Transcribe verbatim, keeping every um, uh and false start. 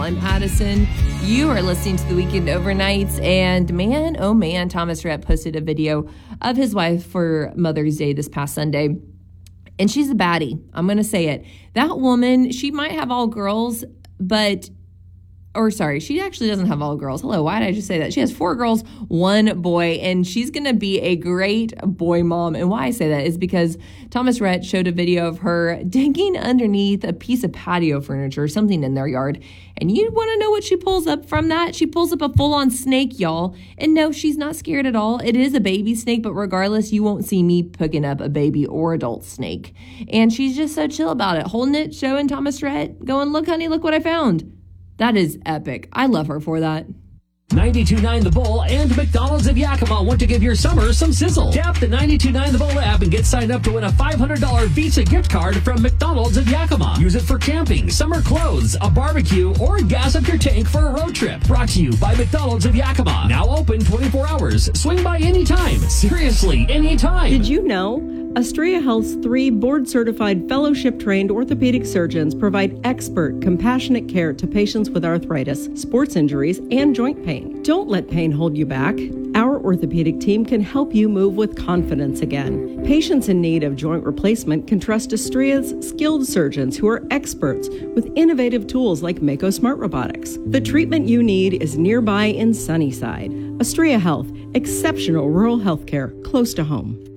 I'm Addison. You are listening to the Weekend Overnights, and man, oh man, Thomas Rhett posted a video of his wife for Mother's Day this past Sunday. And she's a baddie. I'm going to say it. That woman, she might have all girls, but, or sorry, she actually doesn't have all girls. Hello, why did I just say that? She has four girls, one boy, and she's going to be a great boy mom. And why I say that is because Thomas Rhett showed a video of her digging underneath a piece of patio furniture, something in their yard. And you want to know what she pulls up from that? She pulls up a full-on snake, y'all. And no, she's not scared at all. It is a baby snake, but regardless, you won't see me picking up a baby or adult snake. And she's just so chill about it, holding it, showing Thomas Rhett, going, look, honey, look what I found. That is epic. I love her for that. ninety-two point nine The Bull and McDonald's of Yakima want to give your summer some sizzle. Tap the ninety-two point nine The Bull app and get signed up to win a five hundred dollars Visa gift card from McDonald's of Yakima. Use it for camping, summer clothes, a barbecue, or gas up your tank for a road trip. Brought to you by McDonald's of Yakima. Now open twenty-four hours. Swing by anytime. Seriously, anytime. Did you know? Astrea Health's three board-certified fellowship-trained orthopedic surgeons provide expert, compassionate care to patients with arthritis, sports injuries, and joint pain. Don't let pain hold you back. Our orthopedic team can help you move with confidence again. Patients in need of joint replacement can trust Astrea's skilled surgeons who are experts with innovative tools like Mako Smart Robotics. The treatment you need is nearby in Sunnyside. Astrea Health, exceptional rural health care close to home.